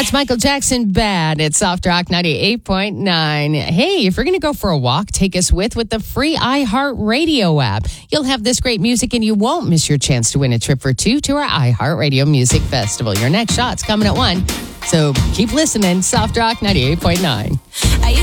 That's Michael Jackson, Bad. It's Soft Rock 98.9. Hey, if you're going to go for a walk, take us with the free iHeartRadio app. You'll have this great music and you won't miss your chance to win a trip for two to our iHeartRadio Music Festival. Your next shot's coming at 1. So keep listening. Soft Rock 98.9.